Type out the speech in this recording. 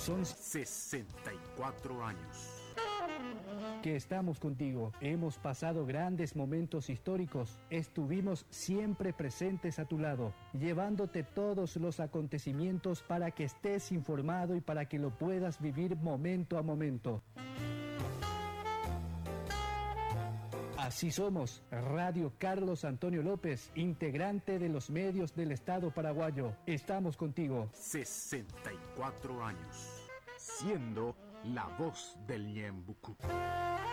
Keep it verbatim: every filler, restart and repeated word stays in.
Son sesenta y cuatro años que estamos contigo. Hemos pasado grandes momentos históricos. Estuvimos siempre presentes a tu lado, llevándote todos los acontecimientos para que estés informado y para que lo puedas vivir momento a momento. Así somos, Radio Carlos Antonio López, integrante de los medios del Estado paraguayo. Estamos contigo. sesenta y cuatro años, siendo la voz del Ñembucú.